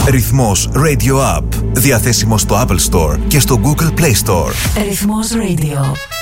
Ρυθμός Radio App. Διαθέσιμο στο Apple Store και στο Google Play Store. Ρυθμός Radio.